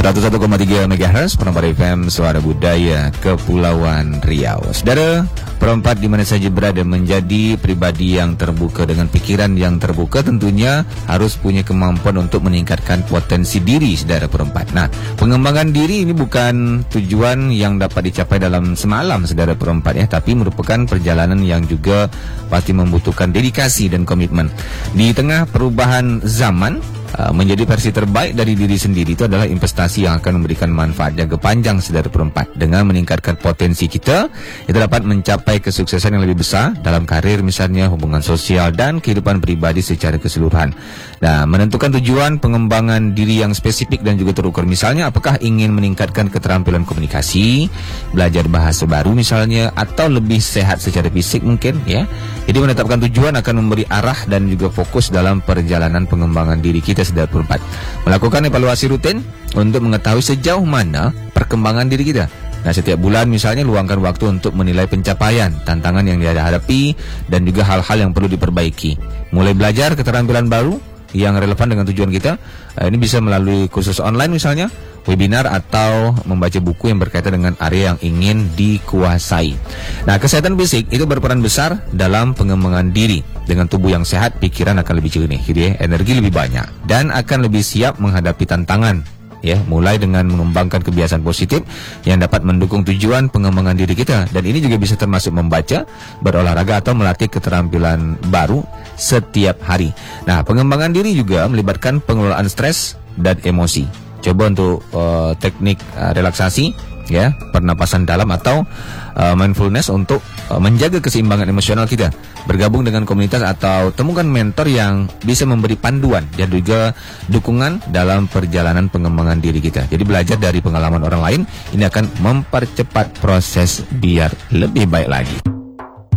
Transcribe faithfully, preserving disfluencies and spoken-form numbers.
seratus satu koma tiga megahertz Perempat F M, Suara Budaya Kepulauan Riau. Saudara, perempat di mana saja berada menjadi pribadi yang terbuka dengan pikiran yang terbuka tentunya harus punya kemampuan untuk meningkatkan potensi diri saudara perempat. Nah, pengembangan diri ini bukan tujuan yang dapat dicapai dalam semalam saudara perempat ya, tapi merupakan perjalanan yang juga pasti membutuhkan dedikasi dan komitmen. Di tengah perubahan zaman, Uh, menjadi versi terbaik dari diri sendiri itu adalah investasi yang akan memberikan manfaat jangka panjang saudara perempat. Dengan meningkatkan potensi kita, kita dapat mencapai kesuksesan yang lebih besar dalam karir misalnya, hubungan sosial dan kehidupan pribadi secara keseluruhan. Nah, menentukan tujuan pengembangan diri yang spesifik dan juga terukur. Misalnya, apakah ingin meningkatkan keterampilan komunikasi, belajar bahasa baru misalnya, atau lebih sehat secara fisik mungkin ya. Jadi menetapkan tujuan akan memberi arah dan juga fokus dalam perjalanan pengembangan diri kita saudara perempat. Melakukan evaluasi rutin untuk mengetahui sejauh mana perkembangan diri kita. Nah, setiap bulan misalnya luangkan waktu untuk menilai pencapaian, tantangan yang dihadapi dan juga hal-hal yang perlu diperbaiki. Mulai belajar keterampilan baru yang relevan dengan tujuan kita. Ini bisa melalui kursus online misalnya, webinar, atau membaca buku yang berkaitan dengan area yang ingin dikuasai. Nah, kesehatan fisik itu berperan besar dalam pengembangan diri. Dengan tubuh yang sehat, pikiran akan lebih jernih, gitu ya, energi lebih banyak, dan akan lebih siap menghadapi tantangan. Ya, mulai dengan mengembangkan kebiasaan positif yang dapat mendukung tujuan pengembangan diri kita. Dan ini juga bisa termasuk membaca, berolahraga, atau melatih keterampilan baru setiap hari. Nah, pengembangan diri juga melibatkan pengelolaan stres dan emosi. Coba untuk uh, teknik uh, relaksasi, ya, pernapasan dalam atau uh, mindfulness untuk uh, menjaga keseimbangan emosional kita. Bergabung dengan komunitas atau temukan mentor yang bisa memberi panduan dan juga dukungan dalam perjalanan pengembangan diri kita. Jadi belajar dari pengalaman orang lain ini akan mempercepat proses biar lebih baik lagi.